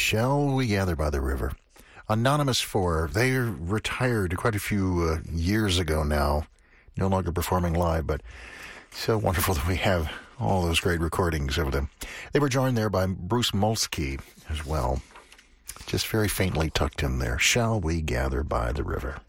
Shall We Gather by the River. Anonymous 4, they retired quite a few years ago now, no longer performing live, but so wonderful that we have all those great recordings of them. They were joined there by Bruce Molsky as well, just very faintly tucked in there. Shall We Gather by the River.